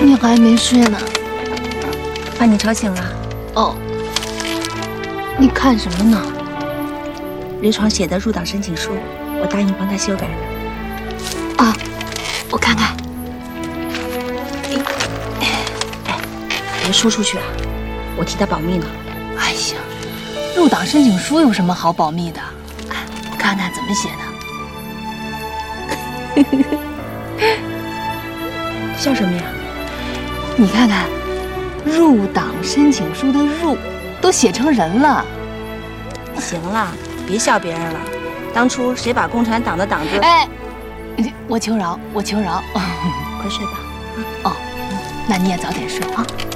你还没睡呢， 把你吵醒了。 哦，你看什么呢？ 刘闯写的入党申请书，我答应帮他修改的。 啊，我看看。 哎，别说出去啊，我替他保密呢。 哎呀，入党申请书有什么好保密的？哎，我看看怎么写的。 笑什么呀？ 你看看，入党申请书的“入”都写成人了。 行了，别笑别人了。当初谁把共产党的党字…… 哎，我求饶，我求饶。 快睡吧。 哦，那你也早点睡啊。